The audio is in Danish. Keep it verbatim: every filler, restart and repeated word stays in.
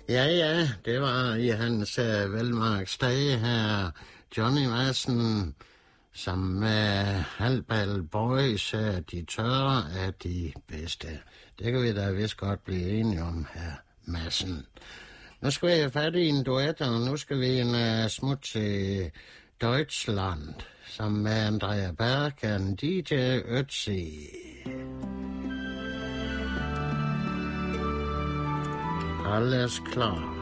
Ja, ja, det var i hans uh, velmarksdage her. Johnny Madsen, som med uh, Halbal Boys, uh, de tørre er de bedste. Det kan vi da vist godt blive enige om her, Madsen. Nu skal vi have fat i en duet, og nu skal vi en uh, smut til Deutschland, som med Andrea Berg og D J Ötzi. Alles klar.